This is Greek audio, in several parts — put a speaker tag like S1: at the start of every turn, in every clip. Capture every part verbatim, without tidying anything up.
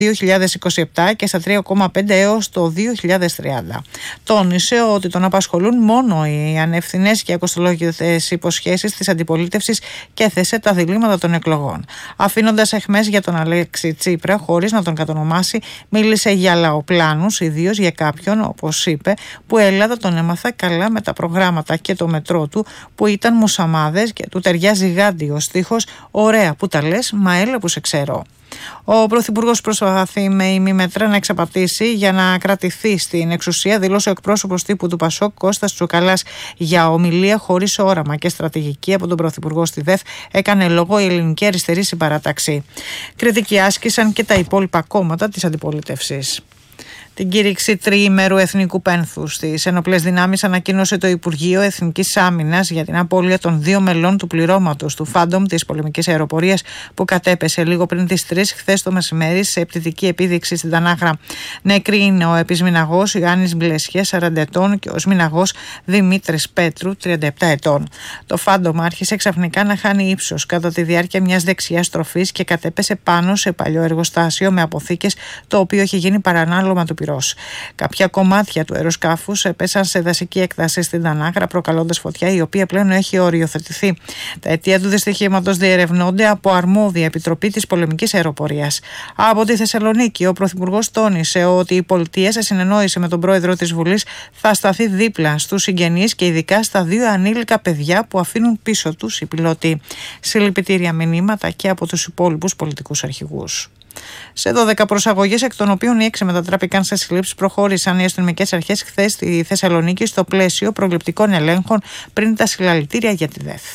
S1: δύο χιλιάδες είκοσι επτά και στα τρία κόμμα πέντε έως το δύο χιλιάδες τριάντα. Τόνισε ότι τον απασχολούν μόνο οι ανευθυνές και ακοστολογητές υποσχέσεις της αντιπολίτευσης και έθεσε τα διλήμματα των εκλογών. Αφήνοντας αιχμές για τον Αλέξη Τσίπρα χωρίς να τον κατονομάσει, μίλησε για λαοπλάνους, ιδίως για κάποιον, όπως είπε, που η Ελλάδα τον έμαθα καλά με τα προγράμματα και το μετρό του, που ήταν μουσαμάδες και του ταιριάζει γάντιο στίχος «Ωραία που τα λες, μα έλα που σε ξέρω». Ο Πρωθυπουργός προσπαθεί με ημίμετρα να εξαπατήσει για να κρατηθεί στην εξουσία, δήλωσε ο εκπρόσωπος τύπου του Πασόκ Κώστας Τσουκαλάς για ομιλία χωρίς όραμα και στρατηγική από τον Πρωθυπουργό στη ΔΕΘ. Έκανε λόγο η Ελληνική Αριστερή Συμπαράταξη. Κριτική άσκησαν και τα υπόλοιπα κόμματα της αντιπολίτευσης. Την κήρυξη τριήμερου εθνικού πένθους στις ενοπλές δυνάμεις ανακοίνωσε το Υπουργείο Εθνικής Άμυνας για την απώλεια των δύο μελών του πληρώματος του Φάντομ της πολεμικής αεροπορίας που κατέπεσε λίγο πριν τις τρεις χθες το μεσημέρι σε πτυτική επίδειξη στην Τανάγρα. Νεκροί είναι ο επισμηναγός Ιωάννης Μπλεσιέ, σαράντα ετών, και ο σμηναγός Δημήτρης Πέτρου, τριάντα επτά ετών. Το Φάντομ άρχισε ξαφνικά να χάνει ύψος κατά τη διάρκεια μιας δεξιάς στροφής και κατέπεσε πάνω σε παλιό εργοστάσιο με αποθήκες, το οποίο είχε γίνει παρανάλωμα του πυρός. Κάποια κομμάτια του αεροσκάφους έπεσαν σε δασική έκταση στην Τανάγρα, προκαλώντας φωτιά η οποία πλέον έχει οριοθετηθεί. Τα αιτία του δυστυχήματος διερευνώνται από αρμόδια επιτροπή της πολεμικής αεροπορίας. Από τη Θεσσαλονίκη, ο Πρωθυπουργός τόνισε ότι η πολιτεία, σε συνεννόηση με τον πρόεδρο της Βουλής, θα σταθεί δίπλα στους συγγενείς και ειδικά στα δύο ανήλικα παιδιά που αφήνουν πίσω τους οι πιλότοι. Συλληπιτήρια μηνύματα και από τους υπόλοιπους πολιτικούς αρχηγούς. Σε δώδεκα προσαγωγές, εκ των οποίων οι έξι μετατράπηκαν σε συλλήψεις, προχώρησαν οι αστυνομικές αρχές χθες στη Θεσσαλονίκη στο πλαίσιο προληπτικών ελέγχων πριν τα συλλαλητήρια για τη ΔΕΘ.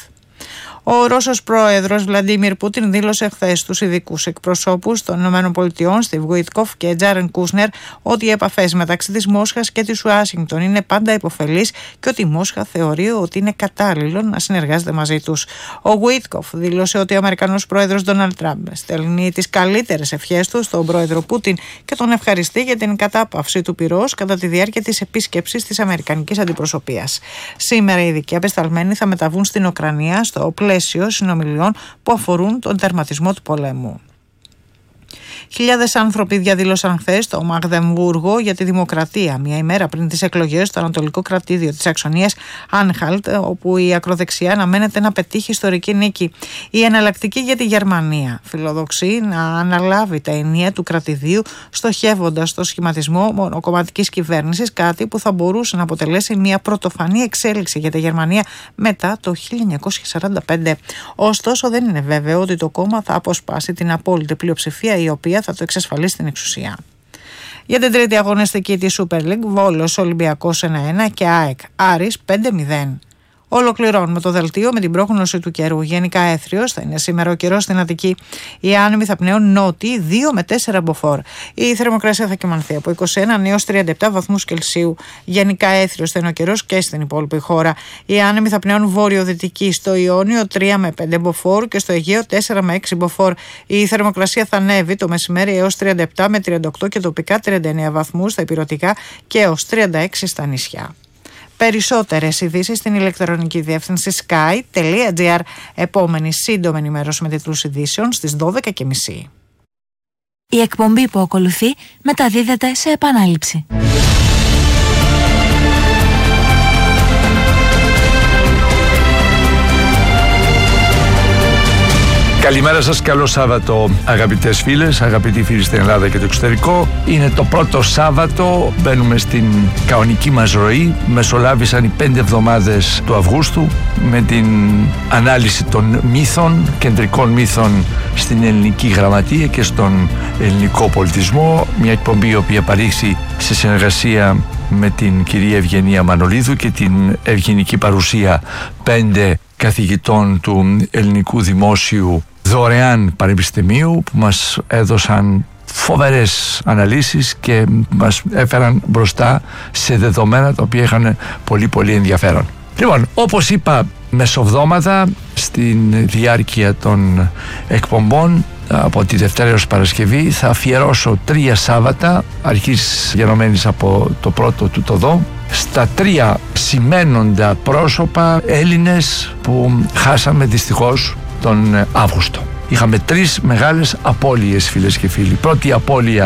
S1: Ο Ρώσος πρόεδρος Βλαντίμιρ Πούτιν δήλωσε χθες στους ειδικούς εκπροσώπους των ΗΠΑ, Στιβ Γουίτκοφ και Τζάρεν Κούσνερ, ότι οι επαφές μεταξύ της Μόσχας και της Ουάσιγκτον είναι πάντα υποφελείς και ότι η Μόσχα θεωρεί ότι είναι κατάλληλο να συνεργάζεται μαζί τους. Ο Γουίτκοφ δήλωσε ότι ο Αμερικανός πρόεδρος Ντόναλντ Τραμπ στέλνει τις καλύτερες ευχές του στον πρόεδρο Πούτιν και τον ευχαριστεί για την κατάπαυση του πυρός κατά τη διάρκεια της επίσκεψης της αμερικανικής αντιπροσωπείας. Σήμερα οι ειδικοί απεσταλμένοι θα μεταβούν στην Ουκρανία στο πλαίσιο συνομιλιών που αφορούν τον τερματισμό του πολέμου. Χιλιάδες άνθρωποι διαδήλωσαν χθες στο Μαγδεμβούργο για τη δημοκρατία, μια ημέρα πριν τις εκλογές στο ανατολικό κρατήδιο της Σαξονίας Άνχαλτ, όπου η ακροδεξιά αναμένεται να πετύχει ιστορική νίκη. Η εναλλακτική για τη Γερμανία φιλοδοξεί να αναλάβει τα ενία του κρατηδίου, στοχεύοντας στο σχηματισμό μονοκομματικής κυβέρνησης, κάτι που θα μπορούσε να αποτελέσει μια πρωτοφανή εξέλιξη για τη Γερμανία μετά το χίλια εννιακόσια σαράντα πέντε. Ωστόσο, δεν είναι βέβαιο ότι το κόμμα θα αποσπάσει την απόλυτη πλειοψηφία η οποία θα το εξασφαλίσει στην εξουσία. Για την τρίτη αγωνιστική της Super League, Βόλος Ολυμπιακός ένα ένα και ΑΕΚ Άρης πέντε μηδέν. Ολοκληρώνουμε το δελτίο με την πρόγνωση του καιρού. Γενικά έθριος θα είναι σήμερα ο καιρός στην Αττική. Οι άνεμοι θα πνέουν νότιοι δύο με τέσσερα μποφόρ. Η θερμοκρασία θα κυμανθεί από είκοσι ένα έως τριάντα επτά βαθμούς Κελσίου. Γενικά έθριος θα είναι ο καιρός και στην υπόλοιπη χώρα. Οι άνεμοι θα πνέουν βόρειο-δυτικοί, στο Ιόνιο τρία με πέντε μποφόρ και στο Αιγαίο τέσσερα με έξι μποφόρ. Η θερμοκρασία θα ανέβει το μεσημέρι έως τριάντα επτά με τριάντα οκτώ και τοπικά τριάντα εννέα βαθμούς στα ηπειρωτικά και έως τριάντα έξι στα νησιά. Περισσότερες ειδήσεις στην ηλεκτρονική διεύθυνση sky τελεία gr. Επόμενη σύντομη ενημέρωση με τίτλους ειδήσεων στις δώδεκα και μισή.
S2: Η εκπομπή που ακολουθεί μεταδίδεται σε επανάληψη.
S3: Καλημέρα σας, καλό Σάββατο αγαπητές φίλες, αγαπητοί φίλοι στην Ελλάδα και το εξωτερικό. Είναι το πρώτο Σάββατο, μπαίνουμε στην κανονική μας ροή. Μεσολάβησαν οι πέντε εβδομάδες του Αυγούστου με την ανάλυση των μύθων, κεντρικών μύθων στην ελληνική γραμματεία και στον ελληνικό πολιτισμό. Μια εκπομπή η οποία παρήχθη σε συνεργασία με την κυρία Ευγενία Μανολίδου και την ευγενική παρουσία πέντε καθηγητών του Ελληνικού Δημόσιου δωρεάν πανεπιστημίου που μας έδωσαν φοβερές αναλύσεις και μας έφεραν μπροστά σε δεδομένα τα οποία είχαν πολύ πολύ ενδιαφέρον. Λοιπόν, όπως είπα μεσοβδόμαδα στην διάρκεια των εκπομπών από τη Δευτέρα έως Παρασκευή θα αφιερώσω τρία Σάββατα αρχής γενομένης από το πρώτο του το δω στα τρία σημαίνοντα πρόσωπα Έλληνες που χάσαμε δυστυχώς τον Αύγουστο. είχαμε τρεις μεγάλες απώλειες, φίλες και φίλοι. Πρώτη απώλεια